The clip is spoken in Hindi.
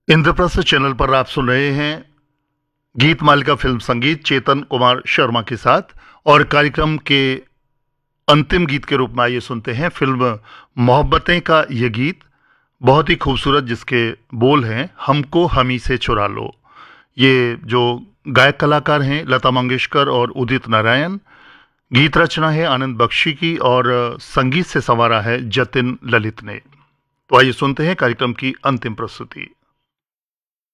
इंद्रप्रस्थ चैनल पर आप सुन रहे हैं गीत मालिका फिल्म संगीत चेतन कुमार शर्मा के साथ। और कार्यक्रम के अंतिम गीत के रूप में आइए सुनते हैं फिल्म मोहब्बतें का ये गीत, बहुत ही खूबसूरत, जिसके बोल हैं हमको हमी से चुरा लो। ये जो गायक कलाकार हैं लता मंगेशकर और उदित नारायण। गीत रचना है आनंद बख्शी की और संगीत से संवारा है जतिन ललित ने। तो आइए सुनते हैं कार्यक्रम की अंतिम प्रस्तुति।